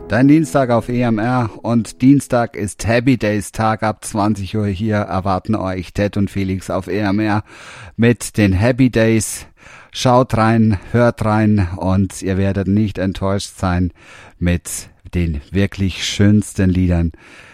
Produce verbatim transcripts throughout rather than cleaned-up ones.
Dein Dienstag auf E M R und Dienstag ist Happy Days Tag. Ab zwanzig Uhr hier erwarten euch Ted und Felix auf E M R mit den Happy Days. Schaut rein, hört rein und ihr werdet nicht enttäuscht sein mit den wirklich schönsten Liedern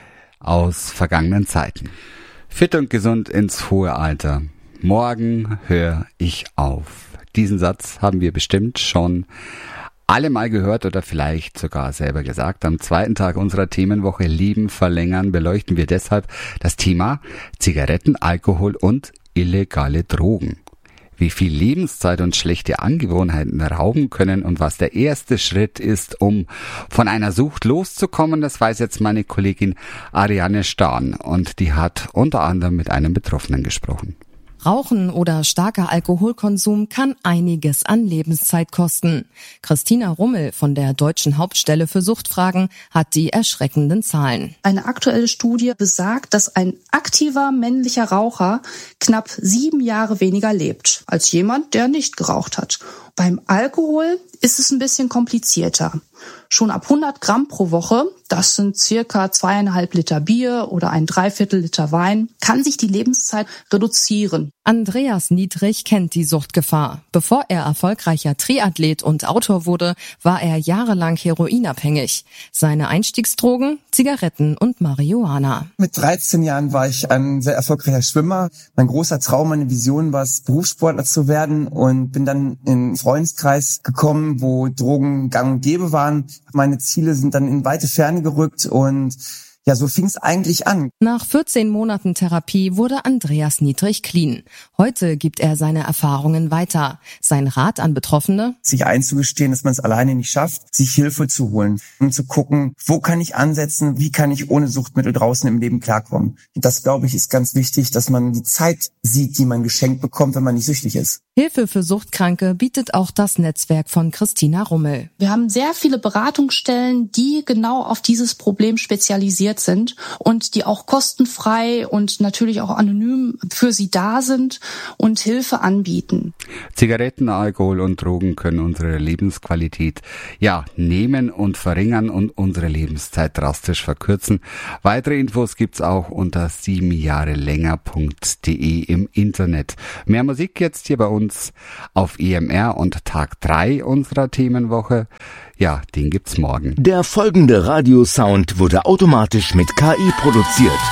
aus vergangenen Zeiten. Fit und gesund ins hohe Alter. Morgen höre ich auf. Diesen Satz haben wir bestimmt schon alle mal gehört oder vielleicht sogar selber gesagt. Am zweiten Tag unserer Themenwoche Leben verlängern beleuchten wir deshalb das Thema Zigaretten, Alkohol und illegale Drogen. Wie viel Lebenszeit und schlechte Angewohnheiten rauben können und was der erste Schritt ist, um von einer Sucht loszukommen, das weiß jetzt meine Kollegin Ariane Stahn und die hat unter anderem mit einem Betroffenen gesprochen. Rauchen oder starker Alkoholkonsum kann einiges an Lebenszeit kosten. Christina Rummel von der Deutschen Hauptstelle für Suchtfragen hat die erschreckenden Zahlen. Eine aktuelle Studie besagt, dass ein aktiver männlicher Raucher knapp sieben Jahre weniger lebt als jemand, der nicht geraucht hat. Beim Alkohol ist es ein bisschen komplizierter. Schon ab hundert Gramm pro Woche, das sind circa zweieinhalb Liter Bier oder ein Dreiviertel Liter Wein, kann sich die Lebenszeit reduzieren. Andreas Niedrig kennt die Suchtgefahr. Bevor er erfolgreicher Triathlet und Autor wurde, war er jahrelang heroinabhängig. Seine Einstiegsdrogen? Zigaretten und Marihuana. Mit dreizehn Jahren war ich ein sehr erfolgreicher Schwimmer. Mein großer Traum, meine Vision war es, Berufssportler zu werden und bin dann in einen Freundeskreis gekommen, wo Drogen gang und gäbe waren. Meine Ziele sind dann in weite Ferne gerückt und ja, so fing es eigentlich an. Nach vierzehn Monaten Therapie wurde Andreas Niedrig clean. Heute gibt er seine Erfahrungen weiter. Sein Rat an Betroffene? Sich einzugestehen, dass man es alleine nicht schafft, sich Hilfe zu holen, um zu gucken, wo kann ich ansetzen, wie kann ich ohne Suchtmittel draußen im Leben klarkommen. Und das, glaube ich, ist ganz wichtig, dass man die Zeit sieht, die man geschenkt bekommt, wenn man nicht süchtig ist. Hilfe für Suchtkranke bietet auch das Netzwerk von Christina Rummel. Wir haben sehr viele Beratungsstellen, die genau auf dieses Problem spezialisiert sind und die auch kostenfrei und natürlich auch anonym für sie da sind und Hilfe anbieten. Zigaretten, Alkohol und Drogen können unsere Lebensqualität ja nehmen und verringern und unsere Lebenszeit drastisch verkürzen. Weitere Infos gibt's auch unter sieben jahre länger punkt de im Internet. Mehr Musik jetzt hier bei uns auf E M R und Tag drei unserer Themenwoche. Ja, den gibt's morgen. Der folgende Radiosound wurde automatisch mit K I produziert.